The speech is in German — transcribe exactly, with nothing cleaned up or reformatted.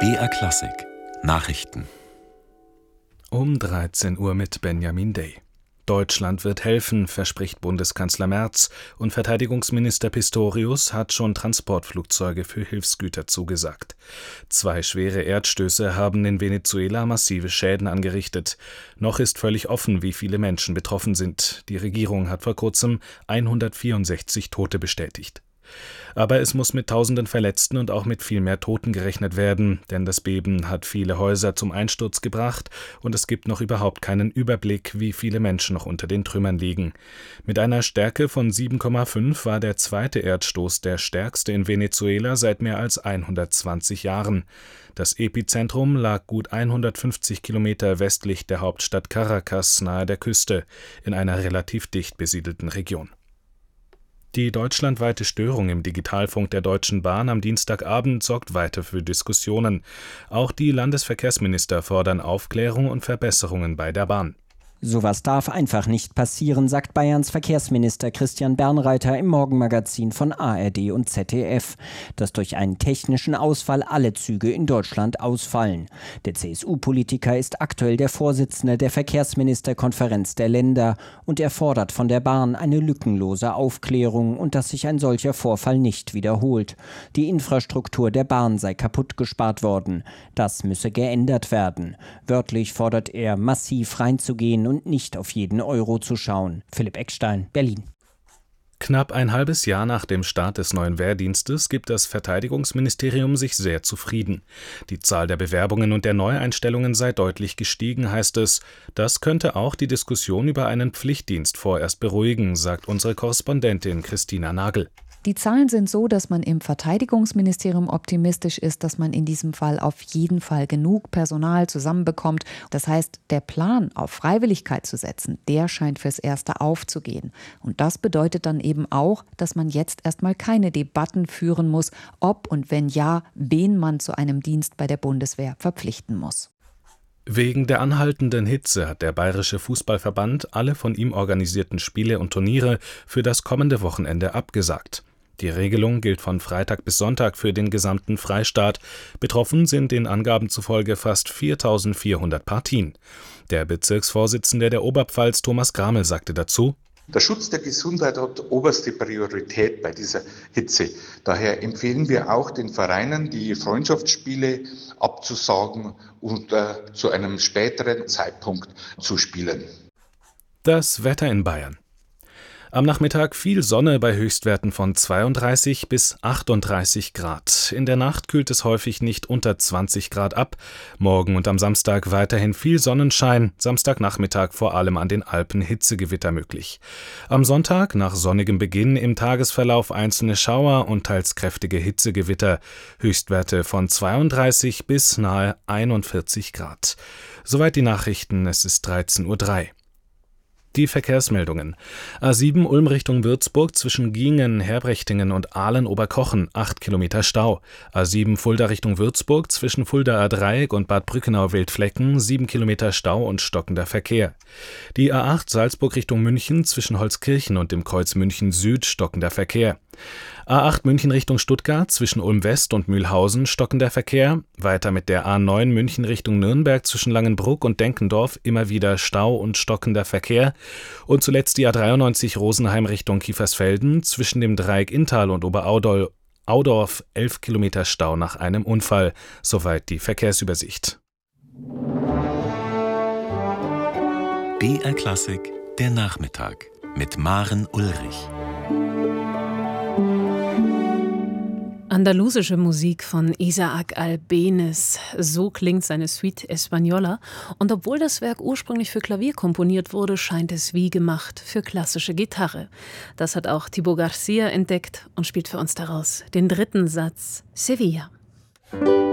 B R Klassik Nachrichten Um dreizehn Uhr mit Benjamin Day. Deutschland wird helfen, verspricht Bundeskanzler Merz, und Verteidigungsminister Pistorius hat schon Transportflugzeuge für Hilfsgüter zugesagt. Zwei schwere Erdstöße haben in Venezuela massive Schäden angerichtet. Noch ist völlig offen, wie viele Menschen betroffen sind. Die Regierung hat vor kurzem hundertvierundsechzig Tote bestätigt. Aber es muss mit tausenden Verletzten und auch mit viel mehr Toten gerechnet werden, denn das Beben hat viele Häuser zum Einsturz gebracht und es gibt noch überhaupt keinen Überblick, wie viele Menschen noch unter den Trümmern liegen. Mit einer Stärke von sieben Komma fünf war der zweite Erdstoß der stärkste in Venezuela seit mehr als hundertzwanzig Jahren. Das Epizentrum lag gut hundertfünfzig Kilometer westlich der Hauptstadt Caracas nahe der Küste, in einer relativ dicht besiedelten Region. Die deutschlandweite Störung im Digitalfunk der Deutschen Bahn am Dienstagabend sorgt weiter für Diskussionen. Auch die Landesverkehrsminister fordern Aufklärung und Verbesserungen bei der Bahn. Sowas darf einfach nicht passieren, sagt Bayerns Verkehrsminister Christian Bernreiter im Morgenmagazin von A R D und Z D F, dass durch einen technischen Ausfall alle Züge in Deutschland ausfallen. Der C S U-Politiker ist aktuell der Vorsitzende der Verkehrsministerkonferenz der Länder und er fordert von der Bahn eine lückenlose Aufklärung und dass sich ein solcher Vorfall nicht wiederholt. Die Infrastruktur der Bahn sei kaputt gespart worden. Das müsse geändert werden. Wörtlich fordert er, massiv reinzugehen und nicht auf jeden Euro zu schauen. Philipp Eckstein, Berlin. Knapp ein halbes Jahr nach dem Start des neuen Wehrdienstes gibt das Verteidigungsministerium sich sehr zufrieden. Die Zahl der Bewerbungen und der Neueinstellungen sei deutlich gestiegen, heißt es. Das könnte auch die Diskussion über einen Pflichtdienst vorerst beruhigen, sagt unsere Korrespondentin Christina Nagel. Die Zahlen sind so, dass man im Verteidigungsministerium optimistisch ist, dass man in diesem Fall auf jeden Fall genug Personal zusammenbekommt. Das heißt, der Plan, auf Freiwilligkeit zu setzen, der scheint fürs Erste aufzugehen. Und das bedeutet dann eben auch, dass man jetzt erstmal keine Debatten führen muss, ob und wenn ja, wen man zu einem Dienst bei der Bundeswehr verpflichten muss. Wegen der anhaltenden Hitze hat der Bayerische Fußballverband alle von ihm organisierten Spiele und Turniere für das kommende Wochenende abgesagt. Die Regelung gilt von Freitag bis Sonntag für den gesamten Freistaat. Betroffen sind den Angaben zufolge fast viertausendvierhundert Partien. Der Bezirksvorsitzende der Oberpfalz, Thomas Gramel, sagte dazu: Der Schutz der Gesundheit hat oberste Priorität bei dieser Hitze. Daher empfehlen wir auch den Vereinen, die Freundschaftsspiele abzusagen und äh, zu einem späteren Zeitpunkt zu spielen. Das Wetter in Bayern. Am Nachmittag viel Sonne bei Höchstwerten von zweiunddreißig bis achtunddreißig Grad. In der Nacht kühlt es häufig nicht unter zwanzig Grad ab. Morgen und am Samstag weiterhin viel Sonnenschein. Samstagnachmittag vor allem an den Alpen Hitzegewitter möglich. Am Sonntag nach sonnigem Beginn im Tagesverlauf einzelne Schauer und teils kräftige Hitzegewitter. Höchstwerte von zweiunddreißig bis nahe einundvierzig Grad. Soweit die Nachrichten. Es ist dreizehn Uhr drei. Die Verkehrsmeldungen. A sieben Ulm Richtung Würzburg zwischen Giengen, Herbrechtingen und Ahlen-Oberkochen, acht Kilometer Stau. A sieben Fulda Richtung Würzburg zwischen Fuldaer Dreieck und Bad Brückenau-Wildflecken, sieben Kilometer Stau und stockender Verkehr. Die A acht Salzburg Richtung München zwischen Holzkirchen und dem Kreuz München Süd, stockender Verkehr. A acht München Richtung Stuttgart zwischen Ulm West und Mühlhausen, stockender Verkehr. Weiter mit der A neun München Richtung Nürnberg zwischen Langenbruck und Denkendorf, immer wieder Stau und stockender Verkehr. Und zuletzt die A dreiundneunzig Rosenheim Richtung Kiefersfelden zwischen dem Dreieck Inntal und Oberaudorf, elf Kilometer Stau nach einem Unfall. Soweit die Verkehrsübersicht. B R Klassik, der Nachmittag mit Maren Ulrich. Andalusische Musik von Isaac Albéniz, so klingt seine Suite Española. Und obwohl das Werk ursprünglich für Klavier komponiert wurde, scheint es wie gemacht für klassische Gitarre. Das hat auch Thibaut Garcia entdeckt und spielt für uns daraus den dritten Satz, Sevilla.